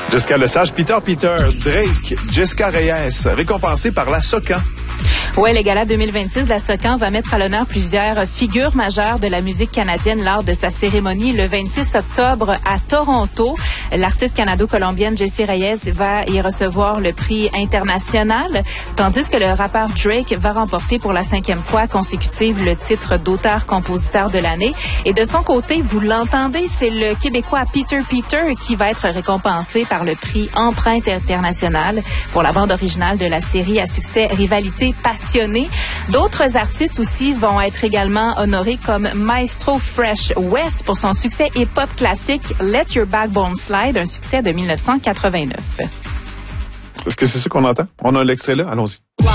Jessica Lesage, Peter, Drake, Jessica Reyes, récompensée par la SOCAN. Oui, les galas 2026, la SOCAN va mettre à l'honneur plusieurs figures majeures de la musique canadienne lors de sa cérémonie le 26 octobre à Toronto. L'artiste canado-colombienne Jessie Reyes va y recevoir le prix international, tandis que le rappeur Drake va remporter pour la 5e fois consécutive le titre d'auteur-compositeur de l'année. Et de son côté, vous l'entendez, c'est le Québécois Peter qui va être récompensé par le prix Empreinte internationale pour la bande originale de la série à succès Rivalité passionnée. D'autres artistes aussi vont être également honorés comme Maestro Fresh West pour son succès hip-hop classique Let Your Backbone Slide, un succès de 1989. Est-ce que c'est ça qu'on entend? On a l'extrait là? Allons-y.